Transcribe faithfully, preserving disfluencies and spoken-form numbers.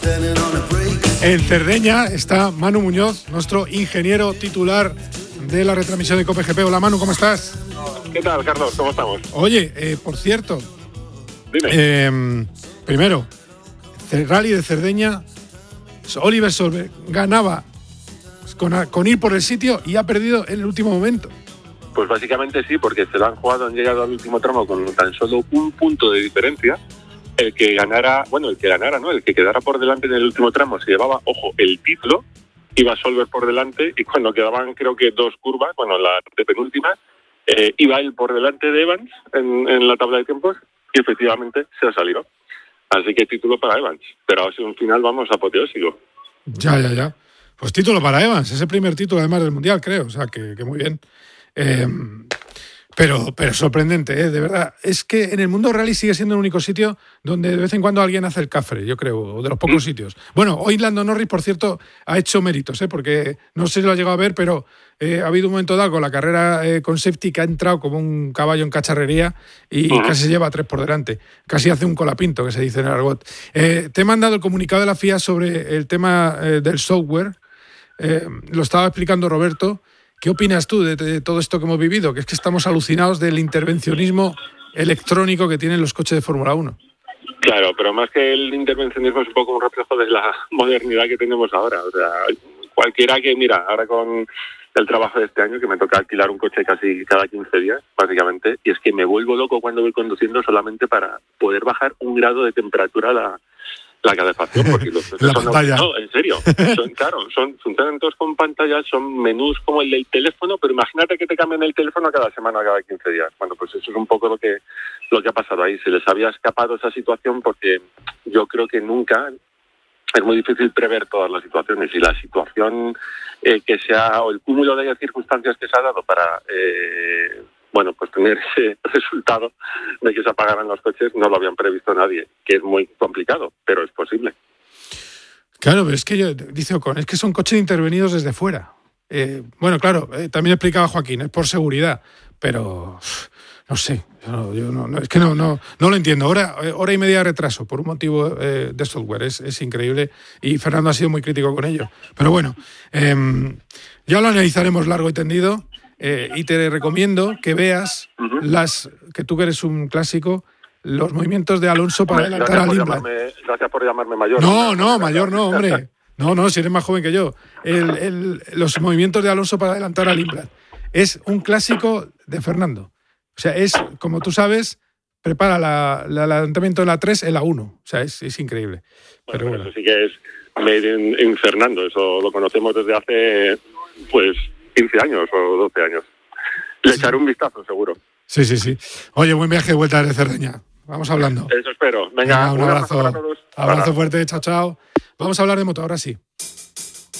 En Cerdeña está Manu Muñoz, nuestro ingeniero titular de la retransmisión de Cope G P. Hola Manu, ¿cómo estás? ¿Qué tal, Carlos? ¿Cómo estamos? Oye, eh, por cierto, Dime. Eh, primero, el Rally de Cerdeña, Oliver Solberg ganaba con, con ir por el sitio y ha perdido en el último momento. Pues básicamente sí, porque se lo han jugado, han llegado al último tramo con tan solo un punto de diferencia. El que ganara, bueno, el que ganara, ¿no? El que quedara por delante en el último tramo se llevaba, ojo, el título, iba Solberg por delante y cuando quedaban creo que dos curvas, bueno, la de penúltima, eh, iba él por delante de Evans en, en la tabla de tiempos y efectivamente se ha salido. Así que título para Evans, pero ha sido un final, vamos, apoteósico. Ya, ya, ya. Pues título para Evans, es el primer título además del Mundial, creo, o sea, que, que muy bien. Eh, pero, pero sorprendente, ¿eh? De verdad. Es que en el mundo rally sigue siendo el único sitio donde de vez en cuando alguien hace el cafre, yo creo, o de los pocos sitios. Bueno, hoy Lando Norris, por cierto, ha hecho méritos, ¿eh? Porque no sé si lo ha llegado a ver, pero eh, ha habido un momento dado con la carrera eh, con safety que ha entrado como un caballo en cacharrería y, uh-huh. y casi se lleva a tres por delante. Casi hace un colapinto, que se dice en el argot. Eh, te he mandado el comunicado de la F I A sobre el tema eh, del software. Eh, lo estaba explicando Roberto. ¿Qué opinas tú de, de todo esto que hemos vivido? Que es que estamos alucinados del intervencionismo electrónico que tienen los coches de Fórmula uno. Claro, pero más que el intervencionismo es un poco un reflejo de la modernidad que tenemos ahora. O sea, cualquiera que, mira, ahora con el trabajo de este año, que me toca alquilar un coche casi cada quince días, básicamente, y es que me vuelvo loco cuando voy conduciendo solamente para poder bajar un grado de temperatura a la... la calefacción, porque los la son pantalla. No, en serio, son, claro, son funcionan todos con pantallas, son menús como el del teléfono, pero imagínate que te cambian el teléfono cada semana, cada quince días. Bueno, pues eso es un poco lo que lo que ha pasado ahí. Se les había escapado esa situación porque yo creo que nunca es muy difícil prever todas las situaciones y la situación eh, que sea o el cúmulo de circunstancias que se ha dado para eh, bueno, pues tener ese resultado de que se apagaran los coches no lo habían previsto nadie, que es muy complicado, pero es posible. Claro, pero es que yo, dice Ocon, es que son coches intervenidos desde fuera. Eh, bueno, claro, eh, también explicaba Joaquín, es por seguridad, pero no sé, yo, yo no, no, es que no, no, no lo entiendo. Hora, hora y media de retraso por un motivo eh, de software, es, es increíble y Fernando ha sido muy crítico con ello. Pero bueno, eh, ya lo analizaremos largo y tendido. Eh, y te recomiendo que veas uh-huh. las que tú que eres un clásico, los movimientos de Alonso para hombre, adelantar a Lindblad. Gracias por llamarme mayor. No, no, mayor no, hombre. No, no, si eres más joven que yo. El, el, los movimientos de Alonso para adelantar a Lindblad. Es un clásico de Fernando. O sea, es, como tú sabes, prepara la, la, el adelantamiento de la tres en la uno. O sea, es, es increíble. Bueno, Pero bueno. Eso sí que es made in, in Fernando. Eso lo conocemos desde hace, pues... quince años o doce años. Le sí. echaré un vistazo, seguro. Sí, sí, sí. Oye, buen viaje de vuelta de Cerdeña. Vamos hablando. Eso espero. Venga, Venga un, un abrazo. abrazo para todos. Abrazo fuerte, chao, chao. Vamos a hablar de moto, ahora sí.